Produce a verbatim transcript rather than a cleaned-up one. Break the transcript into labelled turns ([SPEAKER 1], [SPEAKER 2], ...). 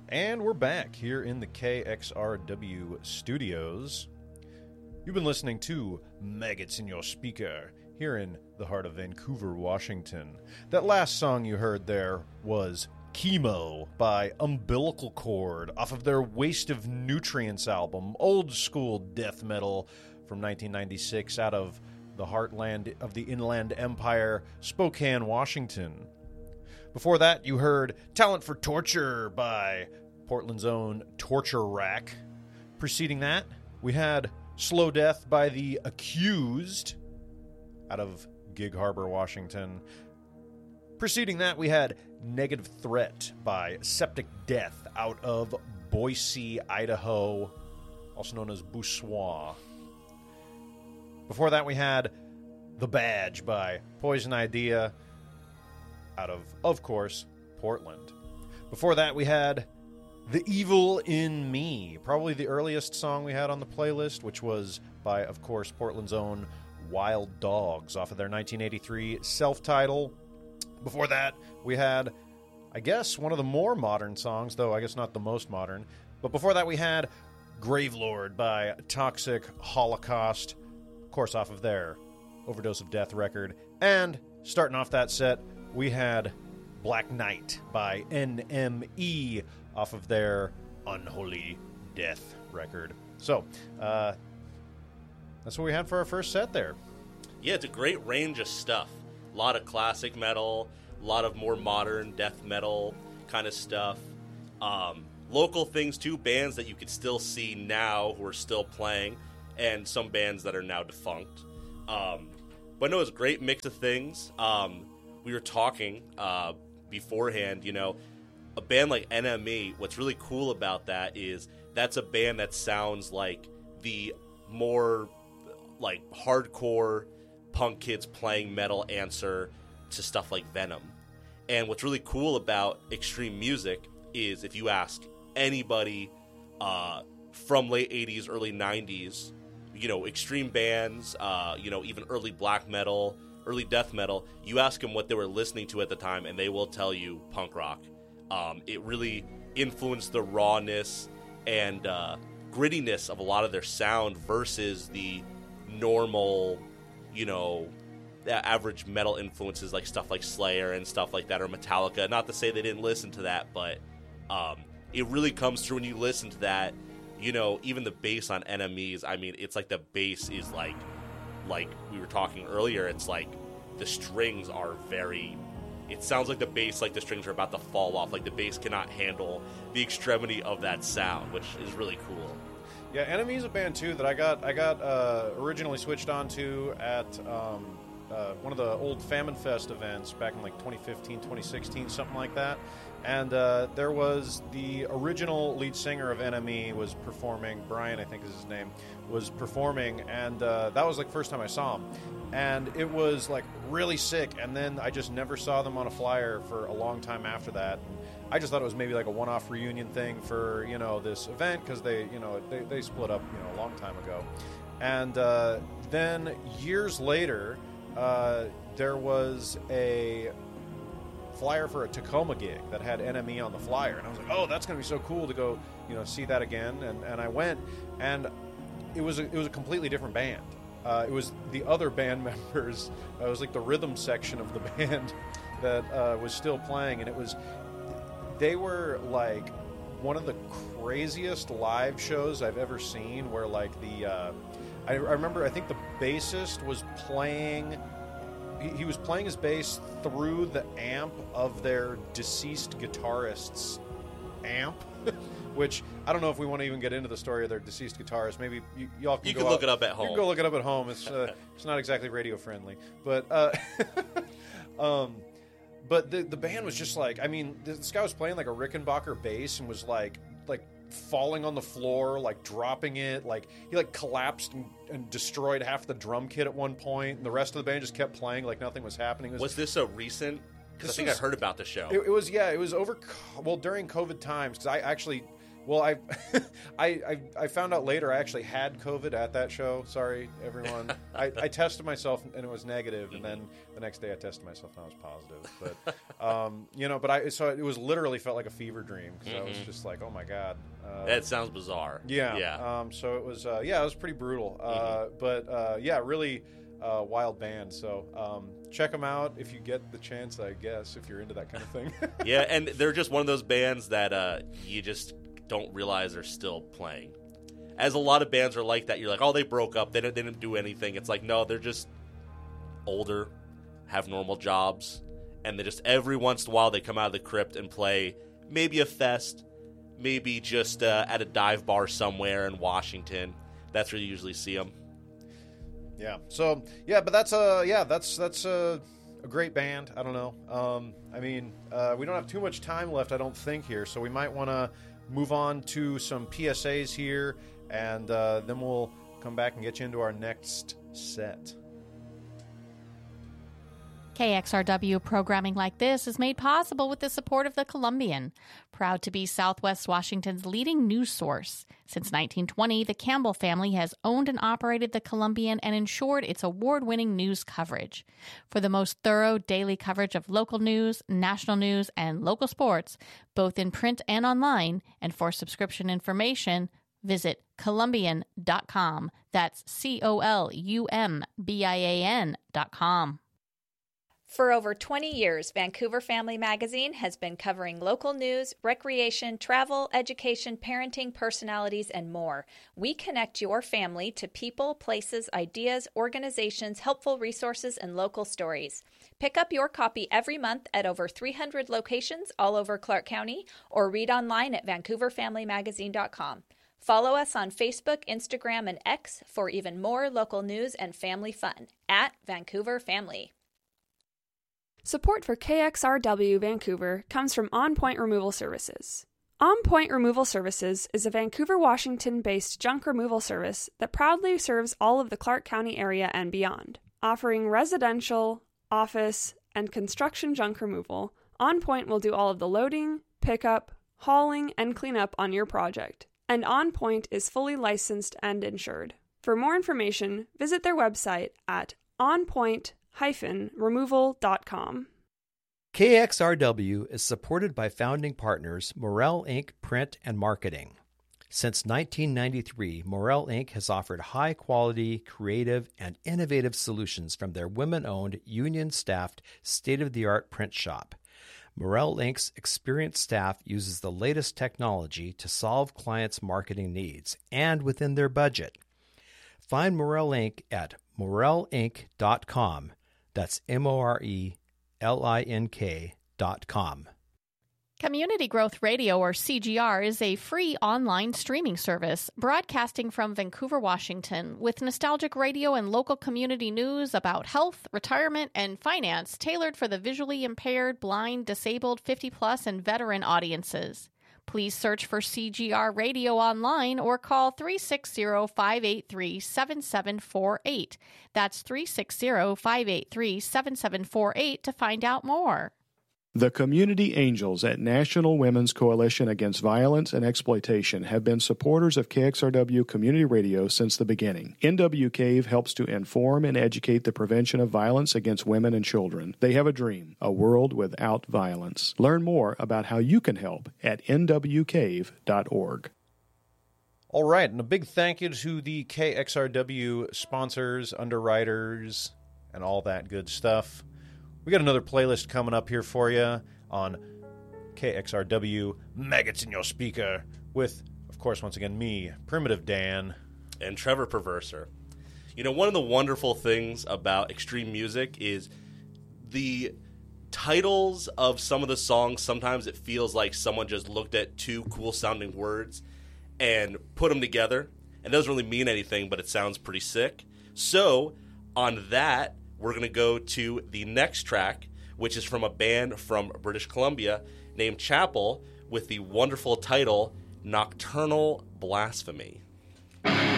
[SPEAKER 1] And we're back here in the K X R W studios. You've been listening to Maggots in Your Speaker here in the heart of Vancouver, Washington. That last song you heard there was Chemo by Umbilical Cord off of their Waste of Nutrients album, old school death metal from nineteen ninety-six out of the heartland of the Inland Empire, Spokane, Washington. Before that, you heard Talent for Torture by Portland's own Torture Rack. Preceding that, we had Slow Death by The Accused out of Gig Harbor, Washington. Preceding that, we had Negative Threat by Septic Death out of Boise, Idaho, also known as Boussois. Before that, we had The Badge by Poison Idea out of, of course, Portland. Before that, we had The Evil in Me, probably the earliest song we had on the playlist, which was by, of course, Portland's own Wild Dogs off of their nineteen eighty-three self-title. Before that, we had, I guess, one of the more modern songs, though I guess not the most modern. But before that, we had Gravelord by Toxic Holocaust, of course, off of their Overdose of Death record. And starting off that set, we had Black Knight by N M E off of their Unholy Death record. So, uh, that's what we had for our first set there.
[SPEAKER 2] Yeah, it's a great range of stuff. A lot of classic metal, a lot of more modern death metal kind of stuff. Um, local things, too, bands that you could still see now who are still playing, and some bands that are now defunct. Um, but no, it's a great mix of things. Um, we were talking uh, beforehand, you know, a band like N M E, what's really cool about that is that's a band that sounds like the more like hardcore punk kids playing metal answer to stuff like Venom. And what's really cool about extreme music is if you ask anybody uh, from late eighties, early nineties, you know, extreme bands, uh, you know, even early black metal, early death metal, you ask them what they were listening to at the time, and they will tell you punk rock. Um, it really influenced the rawness and uh, grittiness of a lot of their sound versus the normal, you know, average metal influences like stuff like Slayer and stuff like that, or Metallica. Not to say they didn't listen to that, but um, it really comes through when you listen to that. You know, even the bass on N M Es, I mean, it's like the bass is like, like we were talking earlier, it's like the strings are very, it sounds like the bass, like the strings are about to fall off, like the bass cannot handle the extremity of that sound, which is really cool.
[SPEAKER 1] Yeah, N M E is a band too that I got I got uh, originally switched onto at um, uh, one of the old Famine Fest events back in like twenty fifteen, twenty sixteen, something like that. And uh, there was the original lead singer of N M E was performing, Brian I think is his name, was performing, and uh, that was like the first time I saw him. And it was like really sick, and then I just never saw them on a flyer for a long time after that. And I just thought it was maybe like a one-off reunion thing for, you know, this event, because they, you know, they, they split up, you know, a long time ago. And uh, then years later, uh, there was a flyer for a Tacoma gig that had N M E on the flyer, and I was like, oh, that's going to be so cool to go, you know, see that again. And, and I went, and it was a, it was a completely different band. Uh, it was the other band members. Uh, it was like the rhythm section of the band that uh, was still playing, and it was, they were like one of the craziest live shows I've ever seen, where like the, uh, I, I remember, I think the bassist was playing, he, he was playing his bass through the amp of their deceased guitarist's amp, which I don't know if we want to even get into the story of their deceased guitarist. Maybe you, y'all can
[SPEAKER 2] you
[SPEAKER 1] go
[SPEAKER 2] can
[SPEAKER 1] out,
[SPEAKER 2] look it up at home.
[SPEAKER 1] You can go look it up at home. It's uh, it's not exactly radio friendly, but uh, um, but the the band was just like, I mean, this guy was playing like a Rickenbacker bass and was like like falling on the floor, like dropping it, like he like collapsed and, and destroyed half the drum kit at one point, and the rest of the band just kept playing like nothing was happening. It was,
[SPEAKER 2] was this a recent? Because I think
[SPEAKER 1] was,
[SPEAKER 2] I heard about the show.
[SPEAKER 1] It, it was, yeah, it was over, well, during COVID times, because I actually Well, I, I, I, I found out later I actually had COVID at that show. Sorry, everyone. I, I tested myself and it was negative, and then the next day I tested myself and I was positive. But, um, you know, but I so it was literally felt like a fever dream because mm-hmm. I was just like, oh my god. Uh,
[SPEAKER 2] that sounds bizarre.
[SPEAKER 1] Yeah.
[SPEAKER 2] Yeah.
[SPEAKER 1] Um. So it was. Uh, yeah, it was pretty brutal. Uh. Mm-hmm. But uh. Yeah, really. Uh, wild band, so um, check them out if you get the chance, I guess, if you're into that kind of thing.
[SPEAKER 2] Yeah, and they're just one of those bands that uh, you just don't realize they're still playing. As a lot of bands are like that, you're like, oh, they broke up, they didn't, they didn't do anything. It's like, no, they're just older, have normal jobs, and they just every once in a while they come out of the crypt and play maybe a fest, maybe just uh, at a dive bar somewhere in Washington. That's where you usually see them.
[SPEAKER 1] Yeah. So yeah, but that's a yeah, that's that's a, a great band. I don't know. Um, I mean, uh, we don't have too much time left, I don't think here, so we might want to move on to some P S As here, and uh, then we'll come back and get you into our next set.
[SPEAKER 3] K X R W programming like this is made possible with the support of the Columbian, proud to be Southwest Washington's leading news source. Since nineteen twenty, the Campbell family has owned and operated the Columbian and ensured its award-winning news coverage. For the most thorough daily coverage of local news, national news, and local sports, both in print and online, and for subscription information, visit columbian dot com. That's C O L U M B I A N dot com.
[SPEAKER 4] For over twenty years, Vancouver Family Magazine has been covering local news, recreation, travel, education, parenting, personalities, and more. We connect your family to people, places, ideas, organizations, helpful resources, and local stories. Pick up your copy every month at over three hundred locations all over Clark County, or read online at vancouver family magazine dot com. Follow us on Facebook, Instagram, and X for even more local news and family fun at Vancouver Family.
[SPEAKER 5] Support for K X R W Vancouver comes from On Point Removal Services. On Point Removal Services is a Vancouver, Washington-based junk removal service that proudly serves all of the Clark County area and beyond. Offering residential, office, and construction junk removal, On Point will do all of the loading, pickup, hauling, and cleanup on your project. And On Point is fully licensed and insured. For more information, visit their website at on point removal dot com.
[SPEAKER 6] K X R W is supported by founding partners Morel Incorporated. Print and Marketing. Since nineteen ninety-three, Morel Incorporated has offered high-quality, creative, and innovative solutions from their women-owned, union-staffed, state-of-the-art print shop. Morel Incorporated's experienced staff uses the latest technology to solve clients' marketing needs, and within their budget. Find Morel Incorporated at morel inc dot com. That's M O R E L I N K dot com.
[SPEAKER 3] Community Growth Radio, or C G R, is a free online streaming service broadcasting from Vancouver, Washington, with nostalgic radio and local community news about health, retirement, and finance tailored for the visually impaired, blind, disabled, fifty plus, and veteran audiences. Please search for C G R Radio online or call three six zero, five eight three, seven seven four eight. That's three six zero, five eight three, seven seven four eight to find out more.
[SPEAKER 7] The Community Angels at National Women's Coalition Against Violence and Exploitation have been supporters of K X R W Community Radio since the beginning. N W Cave helps to inform and educate the prevention of violence against women and children. They have a dream, a world without violence. Learn more about how you can help at N W cave dot org.
[SPEAKER 1] All right, and a big thank you to the K X R W sponsors, underwriters, and all that good stuff. We got another playlist coming up here for you on K X R W Maggots in Your Speaker with, of course, once again, me, Primitive Dan.
[SPEAKER 2] And Trevor Perverser. You know, one of the wonderful things about extreme music is the titles of some of the songs. Sometimes it feels like someone just looked at two cool-sounding words and put them together. And it doesn't really mean anything, but it sounds pretty sick. So, on that, we're going to go to the next track, which is from a band from British Columbia named Chapel with the wonderful title Nocturnal Blasphemy.